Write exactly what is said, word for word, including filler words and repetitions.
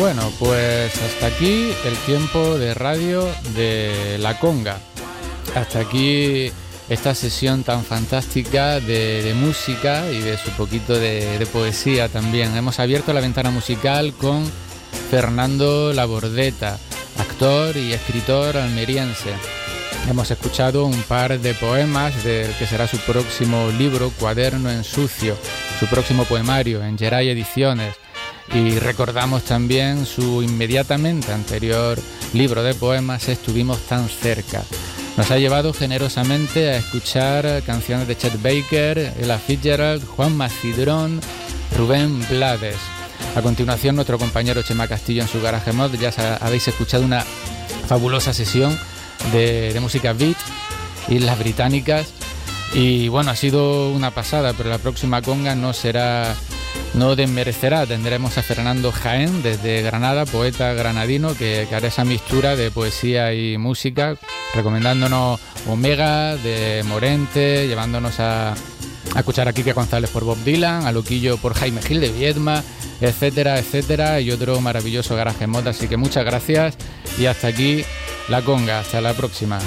Bueno, pues hasta aquí el tiempo de radio de La Conga. Hasta aquí esta sesión tan fantástica de, de música y de su poquito de, de poesía también. Hemos abierto la ventana musical con Fernando Labordeta, actor y escritor almeriense. Hemos escuchado un par de poemas del que será su próximo libro, Cuaderno en Sucio, su próximo poemario en Geray Ediciones. Y recordamos también su inmediatamente anterior libro de poemas, Estuvimos tan cerca. Nos ha llevado generosamente a escuchar canciones de Chet Baker, Ella Fitzgerald, Juan Macidrón, Rubén Blades. A continuación, nuestro compañero Chema Castillo en su Garage Mod. Ya habéis escuchado una fabulosa sesión de, de música beat, Islas Británicas. Y bueno, ha sido una pasada, pero la próxima conga no será... no desmerecerá. Tendremos a Fernando Jaén desde Granada, poeta granadino, que, que hará esa mixtura de poesía y música, recomendándonos Omega de Morente, llevándonos a, a escuchar a Quique González por Bob Dylan, a Loquillo por Jaime Gil de Viedma, etcétera, etcétera, y otro maravilloso Garaje Mod. Así que muchas gracias y hasta aquí La Conga. Hasta la próxima.